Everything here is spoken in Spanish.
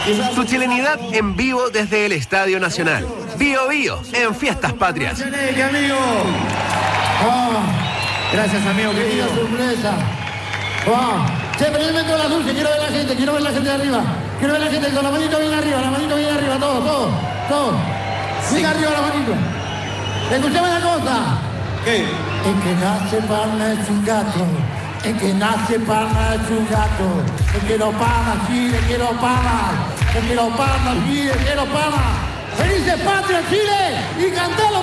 Tu chilenidad en vivo desde el Estadio Nacional. Bio Bio en Fiestas Patrias. Amigo. Gracias, amigo querido. Sorpresa. Che, pero yo me entro a las dulces, quiero ver la gente de arriba. Quiero ver la gente con la manito bien arriba, todos. Bien arriba la manito. Escuchame una cosa. ¿Qué? El que nace pana es un gato. El que nace pana es un gato. El que lo pana, sí, el que lo pana. El que lo pana, sí, el que lo pana. ¡Felices Patrias, Chile! ¡Y cantalo!